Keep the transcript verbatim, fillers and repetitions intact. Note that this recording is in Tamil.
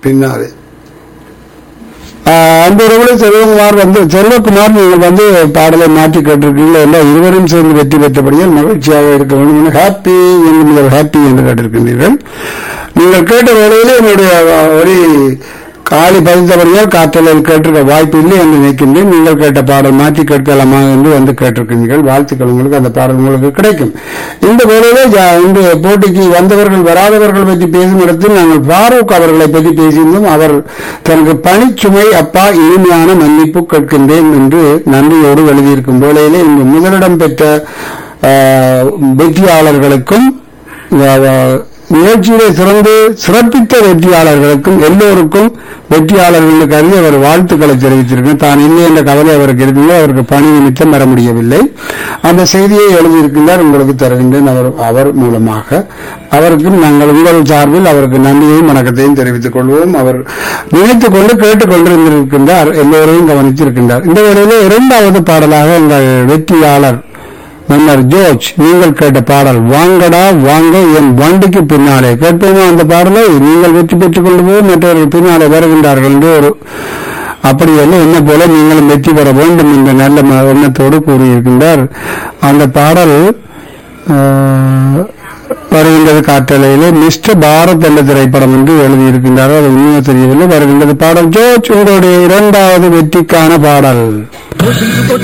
பின்னாலே. அந்த உறவுல செல்வகுமார் வந்து செல்வகுமார் நீங்கள் வந்து பாடலை மாற்றி கேட்டிருக்கீங்களா? எல்லாம் இருவரும் சேர்ந்து வெற்றி பெற்றபடியால் மகிழ்ச்சியாக இருக்க வேண்டும். ஹாப்பி என்று முதல் ஹாப்பி என்று கேட்டிருக்கின்றீர்கள். நீங்கள் கேட்ட வேளையிலே என்னுடைய ஒரு காலி பதித்தபடியால் காற்றலில் கேட்டிருக்க வாய்ப்பு இல்லை என்று நினைக்கின்றேன். நீங்கள் கேட்ட பாடல் மாற்றி கேட்கலாமா என்று வந்து கேட்டிருக்கிறீர்கள். வாழ்த்துக்கள், உங்களுக்கு அந்த பாடல் உங்களுக்கு கிடைக்கும். இந்த வேளையிலே இந்த போட்டிக்கு வந்தவர்கள் வராதவர்கள் பற்றி பேசும் இடத்தில் நாங்கள் ஃபாரூக் அவர்களை பற்றி பேசியிருந்தோம். அவர் தனக்கு பணிச்சுமை அப்பா இனிமையான மன்னிப்பு கேட்கின்றேன் என்று நன்றியோடு எழுதியிருக்கும் வேளையிலே இங்கு முதலிடம் பெற்ற வெற்றியாளர்களுக்கும் நிகழ்ச்சியிலே சிறந்து சிறப்பித்த வெற்றியாளர்களுக்கும் எல்லோருக்கும் வெற்றியாளர்களுக்கு அறிய அவர் வாழ்த்துக்களை தெரிவித்திருக்கிறார். தான் இல்லை என்ற கவலை அவருக்கு இருக்கிறது. அவருக்கு பணி நிமித்தம் வர முடியவில்லை. அந்த செய்தியை எழுதியிருக்கின்றார், உங்களுக்கு தருகின்றேன். அவர் அவர் மூலமாக அவருக்கும் நாங்கள் உங்கள் சார்பில் அவருக்கு நன்றியையும் வணக்கத்தையும் தெரிவித்துக் கொள்வோம். அவர் நினைத்துக் கொண்டு கேட்டுக் கொண்டிருக்கின்றார், எல்லோரையும் கவனித்திருக்கின்றார். இந்த வேளையிலே இரண்டாவது பாடலாக எங்கள் வெற்றியாளர் மன்னர் ஜோர்ஜ் நீங்கள் கேட்ட பாடல் வாங்கடா வாங்க என் வண்டிக்கு பின்னாலே கேட்போமா? அந்த பாடலை நீங்கள் வெற்றி பெற்றுக் கொண்டு போய் மற்றவர்கள் பின்னாலே வருகின்றார்கள் என்று ஒரு அப்படியெல்லாம் என்ன போல நீங்களும் வெற்றி பெற வேண்டும் என்ற நல்ல எண்ணத்தோடு கூறியிருக்கின்றார். அந்த பாடல் வருகின்றது காற்றலையிலே மிஸ்டர் பாரத் என்ற திரைப்படம் என்று எழுதியிருக்கின்றார். அது உண்மையாக தெரியவில்லை. வருகின்றது பாடல் ஜோர்ஜ் உங்களுடைய இரண்டாவது வெற்றிக்கான பாடல்.